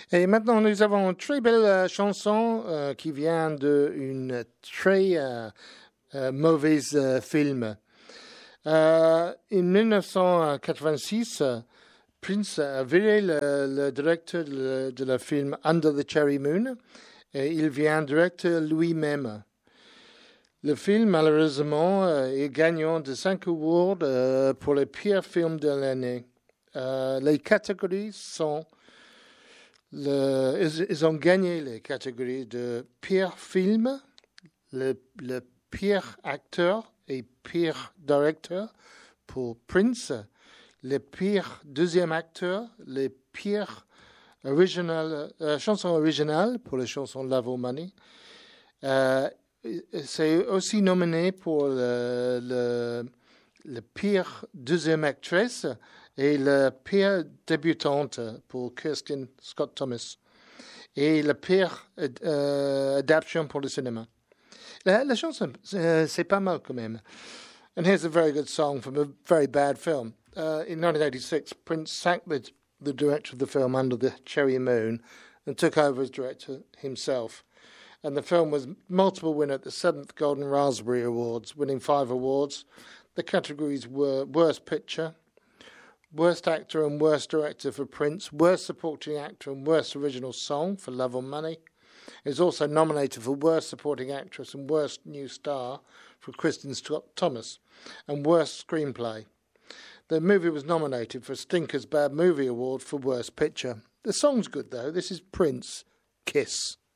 Et maintenant, nous avons une très belle chanson qui vient d'une très mauvaise film. En 1986, Prince a viré le directeur de le film Under the Cherry Moon et il vient directeur lui-même. Le film, malheureusement, est gagnant de 5 awards pour le pire film de l'année. Les catégories sont... ils ont gagné les catégories de pire film, le pire acteur et pire directeur pour Prince, le pire deuxième acteur, le pire chanson originale pour les chansons Love or Money. C'est aussi nominé pour le pire deuxième actrice et la pire débutante pour Kirsten Scott Thomas et la pire adaptation pour le cinéma. La chanson, c'est pas mal quand même. And here's a very good song from a very bad film. In 1986, Prince sacked the director of the film Under the Cherry Moon and took over as director himself. And the film was multiple winner at the 7th Golden Raspberry Awards, winning 5 awards. The categories were Worst Picture, Worst Actor and Worst Director for Prince, Worst Supporting Actor and Worst Original Song for Love or Money. It was also nominated for Worst Supporting Actress and Worst New Star for Kristen Scott Thomas, and Worst Screenplay. The movie was nominated for Stinker's Bad Movie Award for Worst Picture. The song's good though. This is Prince, Kiss.